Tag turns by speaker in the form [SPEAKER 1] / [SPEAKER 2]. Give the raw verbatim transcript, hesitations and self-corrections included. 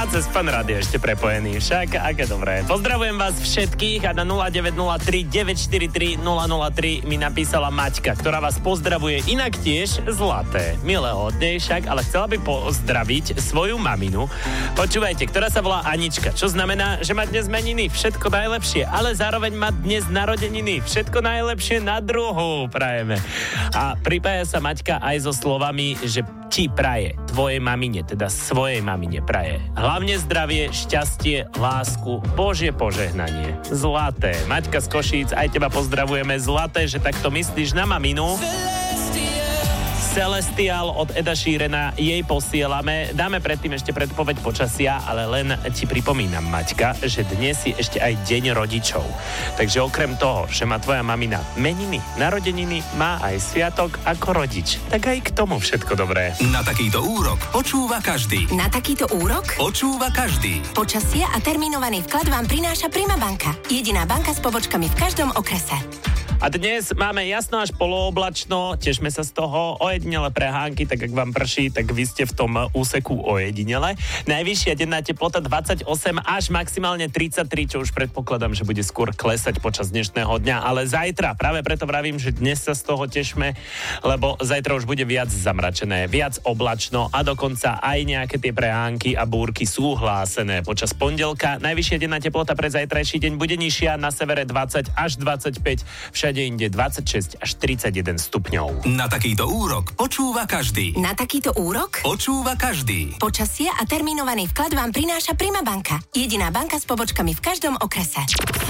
[SPEAKER 1] A cez Fan Rádio ešte prepojený. Však, aké dobré. Pozdravujem vás všetkých a na nula deväť nula tri deväť štyri tri nula nula tri mi napísala Maťka, ktorá vás pozdravuje inak tiež zlaté. Milé od nej však, ale chcela by pozdraviť svoju maminu. Počúvajte, ktorá sa volá Anička, čo znamená, že má dnes meniny, všetko najlepšie, ale zároveň má dnes narodeniny, všetko najlepšie na druhu, prajeme. A pripája sa Maťka aj so slovami, že ti praje, tvojej mamine, teda svojej mamine praje. Hlavne zdravie, šťastie, lásku, Božie požehnanie. Zlaté. Maťka z Košíc, aj teba pozdravujeme. Zlaté, že takto myslíš na maminu. Celestial od Eda Sheerana jej posielame. Dáme predtým ešte predpoveď počasia, ale len ti pripomínam, Maťka, že dnes je ešte aj deň rodičov. Takže okrem toho, že má tvoja mamina meniny, narodeniny, má aj sviatok ako rodič. Tak aj k tomu všetko dobré.
[SPEAKER 2] Na takýto úrok počúva každý.
[SPEAKER 3] Na takýto úrok
[SPEAKER 2] Počúva každý.
[SPEAKER 3] počasie a termínovaný vklad vám prináša Prima banka. Jediná banka s pobočkami v každom okrese.
[SPEAKER 1] A dnes máme jasno až polooblačno, tešme sa z toho, ojedinele prehánky, tak ak vám prší, tak vy ste v tom úseku ojedinele. Najvyššia denná teplota dvadsaťosem až maximálne tridsaťtri, čo už predpokladám, že bude skôr klesať počas dnešného dňa, ale zajtra, práve preto vravím, že dnes sa z toho tešme, lebo zajtra už bude viac zamračené, viac oblačno a dokonca aj nejaké tie prehánky a búrky sú hlásené počas pondelka. Najvyššia denná teplota pre zajtrajší deň bude nižšia, na severe dvadsať až dvadsaťpäť, všade inde dvadsaťšesť až tridsaťjeden stupňov.
[SPEAKER 2] Na takýto úrok počúva každý.
[SPEAKER 3] Na takýto úrok
[SPEAKER 2] Počúva každý.
[SPEAKER 3] počasie a termínovaný vklad vám prináša Prima banka. Jediná banka s pobočkami v každom okrese.